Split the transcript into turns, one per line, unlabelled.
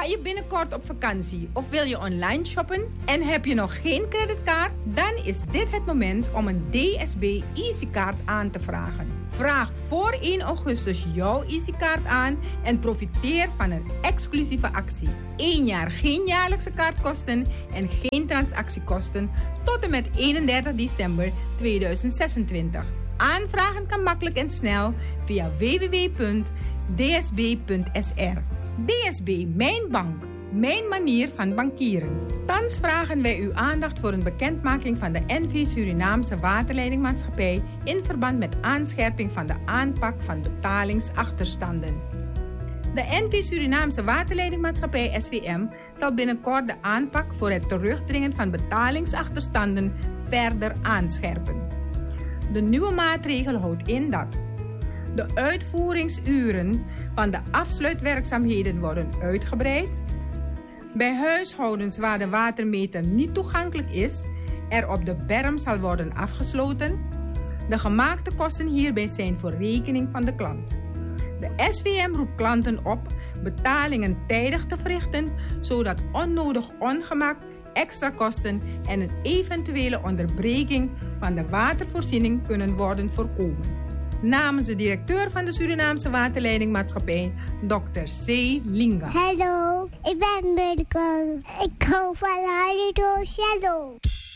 je binnenkort op vakantie of wil je online shoppen en heb je nog geen creditcard? Dan is dit het moment om een DSB EasyCard aan te vragen. Vraag voor 1 augustus jouw EasyCard aan en profiteer van een exclusieve actie. 1 jaar geen jaarlijkse kaartkosten en geen transactiekosten tot en met 31 december 2026. Aanvragen kan makkelijk en snel via www.dsb.sr. DSB, mijn bank, mijn manier van bankieren. Thans vragen wij uw aandacht voor een bekendmaking van de NV Surinaamse Waterleidingmaatschappij in verband met aanscherping van de aanpak van betalingsachterstanden. De NV Surinaamse Waterleidingmaatschappij SWM zal binnenkort de aanpak voor het terugdringen van betalingsachterstanden verder aanscherpen. De nieuwe maatregel houdt in dat de uitvoeringsuren van de afsluitwerkzaamheden worden uitgebreid. Bij huishoudens waar de watermeter niet toegankelijk is, er op de berm zal worden afgesloten. De gemaakte kosten hierbij zijn voor rekening van de klant. De SWM roept klanten op betalingen tijdig te verrichten, zodat onnodig ongemak, extra kosten en een eventuele onderbreking van de watervoorziening kunnen worden voorkomen. Namens de directeur van de Surinaamse Waterleidingmaatschappij, Dr. C. Linga.
Hallo, ik ben Birkel. Ik hou van Radio Shalom.